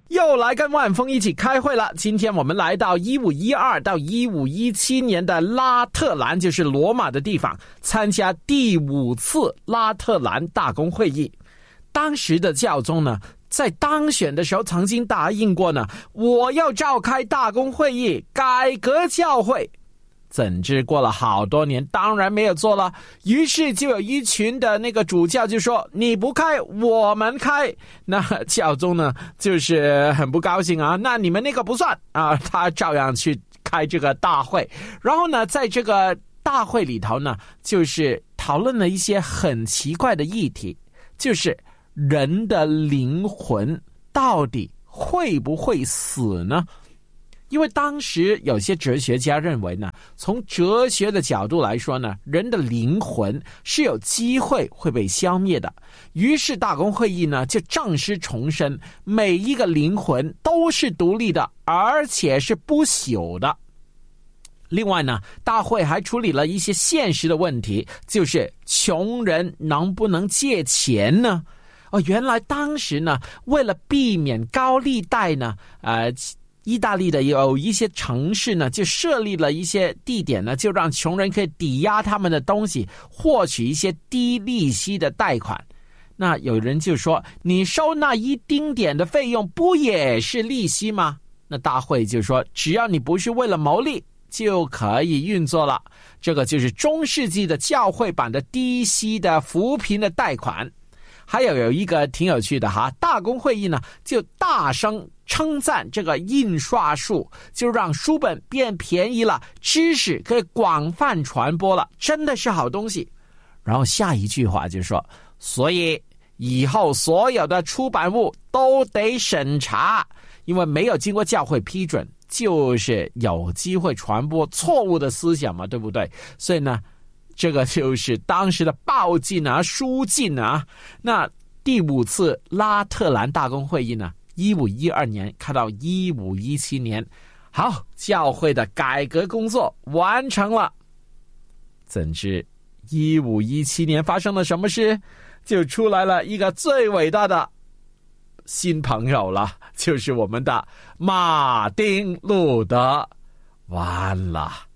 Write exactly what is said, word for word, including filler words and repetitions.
又来跟万峰一起开会了。今天我们来到一五一二到一五一七年的拉特兰，就是罗马的地方，参加第五次拉特兰大公会议。当时的教宗呢，在当选的时候曾经答应过呢，我要召开大公会议，改革教会。怎知过了好多年，当然没有做了。于是就有一群的那个主教就说，你不开我们开。那教宗呢就是很不高兴啊，那你们那个不算啊，他照样去开这个大会。然后呢在这个大会里头呢，就是讨论了一些很奇怪的议题，就是人的灵魂到底会不会死呢？因为当时有些哲学家认为呢，从哲学的角度来说呢，人的灵魂是有机会会被消灭的。于是大公会议呢就正式重申，每一个灵魂都是独立的，而且是不朽的。另外呢，大会还处理了一些现实的问题，就是穷人能不能借钱呢？哦，原来当时呢，为了避免高利贷呢，呃。意大利的有一些城市呢，就设立了一些地点呢，就让穷人可以抵押他们的东西，获取一些低利息的贷款。那有人就说，你收那一丁点的费用不也是利息吗？那大会就说，只要你不是为了牟利，就可以运作了。这个就是中世纪的教会版的低息的扶贫的贷款。还有有一个挺有趣的哈，大公会议呢就大声称赞这个印刷术，就让书本变便宜了，知识可以广泛传播了，真的是好东西。然后下一句话就说，所以以后所有的出版物都得审查，因为没有经过教会批准，就是有机会传播错误的思想嘛，对不对？所以呢，这个就是当时的报禁啊、书禁啊。那第五次拉特兰大公会议呢，一五一二年开到一五一七年，好，教会的改革工作完成了。怎知一五一七年发生了什么事？就出来了一个最伟大的新朋友了，就是我们的马丁路德。完了。